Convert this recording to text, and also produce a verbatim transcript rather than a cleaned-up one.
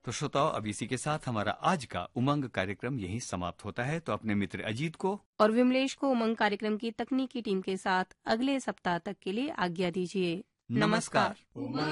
तो श्रोताओं, अब इसी के साथ हमारा आज का उमंग कार्यक्रम यहीं समाप्त होता है। तो अपने मित्र अजीत को और विमलेश को उमंग कार्यक्रम की तकनीकी टीम के साथ अगले सप्ताह तक के लिए आज्ञा दीजिए। नमस्कार। नमस्कार।